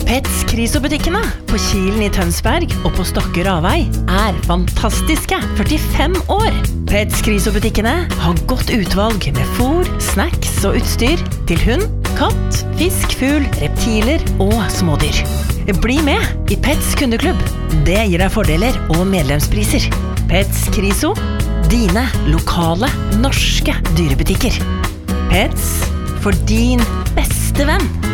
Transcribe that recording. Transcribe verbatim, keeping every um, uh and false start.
Pets Kriso-butikkene på Kilen i Tønsberg og på Stokke Ravei er fantastiske førtifem år. Pets Kriso-butikkene har godt utvalg med fôr, snacks og utstyr til hund, katt, fisk, fugl, reptiler og smådyr. Bli med i Pets kundeklubb. Det gir deg fordeler og medlemspriser. Pets Kriso, dine lokale norske dyrebutikker. Pets for din beste venn.